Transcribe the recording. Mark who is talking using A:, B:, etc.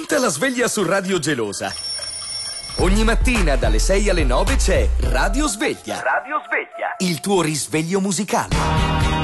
A: Punta la sveglia su Radio Gelosa. Ogni mattina dalle 6 alle 9 c'è Radio Sveglia. Radio Sveglia. Il tuo risveglio musicale.